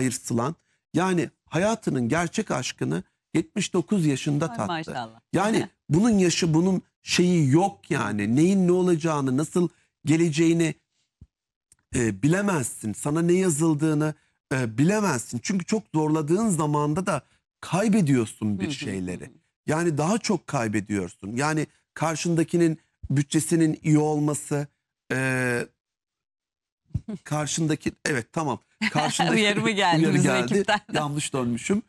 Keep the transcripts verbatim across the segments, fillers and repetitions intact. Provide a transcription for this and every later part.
sarsılan, yani hayatının gerçek aşkını yetmiş dokuz yaşında Ay, tattı. maşallah. Yani bunun yaşı, bunun şeyi yok yani. Neyin ne olacağını, nasıl geleceğini e, bilemezsin. Sana ne yazıldığını e, bilemezsin. Çünkü çok zorladığın zamanda da kaybediyorsun bir şeyleri. Yani daha çok kaybediyorsun. Yani karşındakinin bütçesinin iyi olması, e, karşındaki, evet tamam. Karşındaki Uyarı mı geldi uyarı bizim geldi. ekipten? Yanlış dönmüşüm.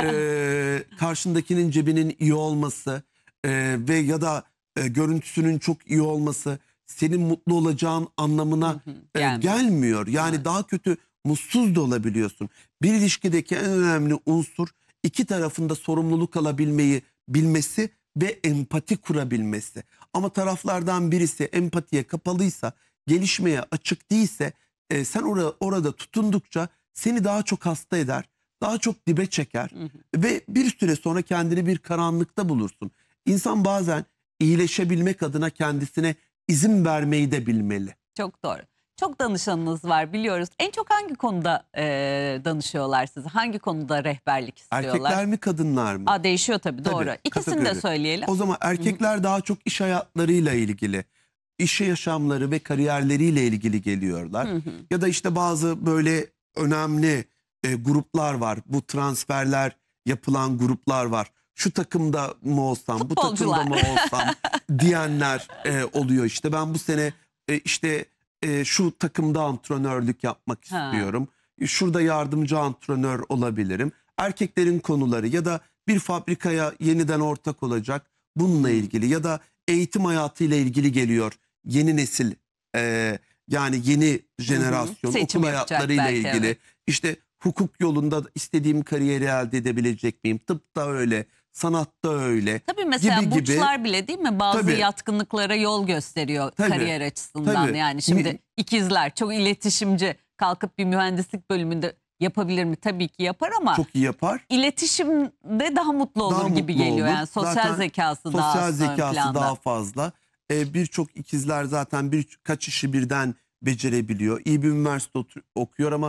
Ee, karşındakinin cebinin iyi olması e, ve ya da e, görüntüsünün çok iyi olması senin mutlu olacağın anlamına e, Gelmiyor. gelmiyor. Yani Evet. daha kötü, mutsuz da olabiliyorsun. Bir ilişkideki en önemli unsur iki tarafında sorumluluk alabilmeyi bilmesi ve empati kurabilmesi. Ama taraflardan birisi empatiye kapalıysa, gelişmeye açık değilse, e, sen orada, orada tutundukça seni daha çok hasta eder, daha çok dibe çeker Hı hı. ve bir süre sonra kendini bir karanlıkta bulursun. İnsan bazen iyileşebilmek adına kendisine izin vermeyi de bilmeli. Çok doğru. Çok danışanınız var biliyoruz. En çok hangi konuda e, danışıyorlar size? Hangi konuda rehberlik istiyorlar? Erkekler mi, kadınlar mı? Aa, değişiyor tabii, Tabii, doğru. İkisini de kategori. söyleyelim. O zaman erkekler daha çok iş hayatlarıyla ilgili, iş yaşamları ve kariyerleriyle ilgili geliyorlar. Hı hı. Ya da işte bazı böyle önemli e, gruplar var. Bu transferler yapılan gruplar var. Şu takımda mı olsam, bu takımda Futbolcular. mı olsam diyenler e, oluyor. İşte ben bu sene e, işte e, şu takımda antrenörlük yapmak Ha. istiyorum. Şurada yardımcı antrenör olabilirim. Erkeklerin konuları ya da bir fabrikaya yeniden ortak olacak, bununla ilgili ya da eğitim hayatıyla ilgili geliyor. Yeni nesil, e, yani yeni jenerasyon, Seçim okul yapacak hayatlarıyla belki, ilgili. evet. İşte hukuk yolunda istediğim kariyeri elde edebilecek miyim? Tıpta öyle, sanatta öyle. Tabii mesela gibi gibi. burçlar bile değil mi? Bazı Tabii. yatkınlıklara yol gösteriyor Tabii. kariyer açısından. Tabii. Yani şimdi Mi- ikizler çok iletişimci, kalkıp bir mühendislik bölümünde yapabilir mi? Tabii ki yapar ama Çok iyi yapar. iletişimde daha mutlu olur Daha gibi mutlu geliyor. olur. Yani sosyal Zaten zekası daha sosyal az ön zekası planda. daha fazla. Ee, Birçok ikizler zaten birkaç işi birden becerebiliyor. İyi bir üniversite otu- okuyor ama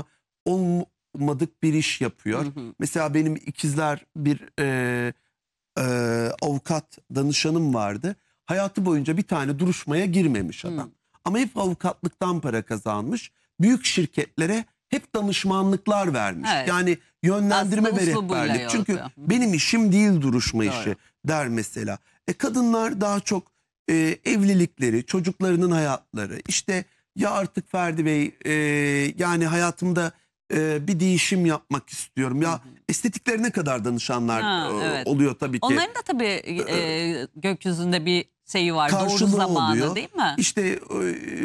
olmadık bir iş yapıyor. Hı hı. Mesela benim ikizler bir e, e, avukat danışanım vardı. Hayatı boyunca bir tane duruşmaya girmemiş adam. Hı. Ama hep avukatlıktan para kazanmış. Büyük şirketlere hep danışmanlıklar vermiş. Evet. Yani yönlendirme Aslında ve uslubuyla rehberlik. Çünkü yolluyor. Hı. benim işim değil duruşma Doğru. işi der mesela. E kadınlar daha çok e, evlilikleri, çocuklarının hayatları. İşte ya artık Ferdi Bey, e, yani hayatımda e, bir değişim yapmak istiyorum. Ya estetiklerine kadar danışanlar Ha, e, evet. oluyor tabii ki. Onların da tabii e, gökyüzünde bir şeyi var. Doğru Karşılığı zamanı oluyor. değil mi? İşte e,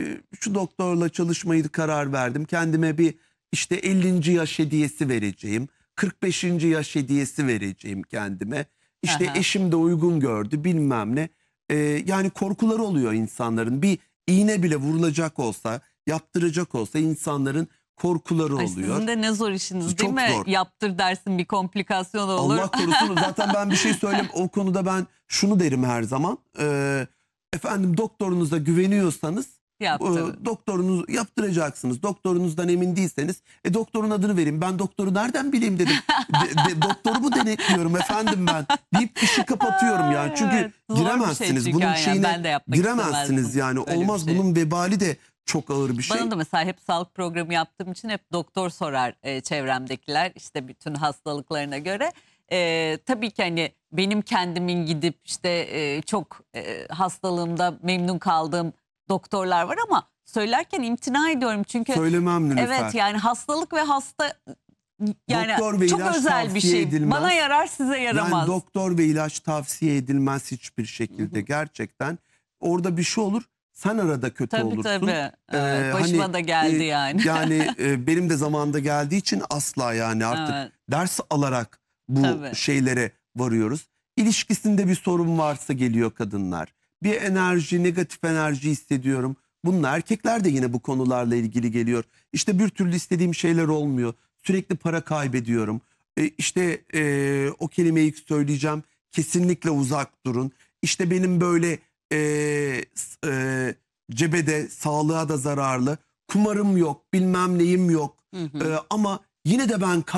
şu doktorla çalışmayı karar verdim. Kendime bir işte ellinci yaş hediyesi vereceğim. kırk beşinci yaş hediyesi vereceğim kendime. İşte Aha. eşim de uygun gördü, bilmem ne. E, yani korkuları oluyor insanların. Bir iğne bile vurulacak olsa, yaptıracak olsa insanların korkuları Ay, oluyor. sizin de ne zor işiniz değil Çok mi? zor. Yaptır dersin, bir komplikasyon olur. Allah korusun. Zaten ben bir şey söyleyeyim. O konuda ben şunu derim her zaman. Ee, efendim, doktorunuza güveniyorsanız Yaptırın. e, doktorunuzu yaptıracaksınız. Doktorunuzdan emin değilseniz e, doktorun adını verin. Ben doktoru nereden bileyim dedim. De, de, doktorumu denetliyorum efendim ben. Deyip işi kapatıyorum yani. Çünkü Evet, zor bir şey giremezsiniz. çünkü, bunun aynen. şeyine Ben de yapmak giremezsiniz istemezdim yani. öyle bir Olmaz, şey. bunun vebali de çok ağır bir şey. Bana da mesela hep sağlık programı yaptığım için hep doktor sorar e, çevremdekiler, işte bütün hastalıklarına göre. E, tabii ki hani benim kendimin gidip işte e, çok e, hastalığımda memnun kaldığım doktorlar var ama söylerken imtina ediyorum çünkü Söylemem Nilüfer. evet, yani hastalık ve hasta yani Doktor ve çok ilaç özel bir tavsiye şey. edilmez. Bana yarar, size yaramaz. Yani doktor ve ilaç tavsiye edilmez hiçbir şekilde. Hı hı. Gerçekten. Orada bir şey olur, sen arada kötü Tabii olursun. tabii. Evet, Ee, başıma hani, da geldi e, yani. Yani e, benim de zamanında geldiği için asla, yani artık Evet. ders alarak bu Tabii. şeylere varıyoruz. İlişkisinde bir sorun varsa geliyor kadınlar. Bir enerji, negatif enerji hissediyorum. Bununla erkekler de yine bu konularla ilgili geliyor. İşte bir türlü istediğim şeyler olmuyor. Sürekli para kaybediyorum. E, işte e, o kelimeyi söyleyeceğim. Kesinlikle uzak durun. İşte benim böyle e, e, cebede, sağlığa da zararlı. Kumarım yok, bilmem neyim yok. Hı hı. E, ama yine de ben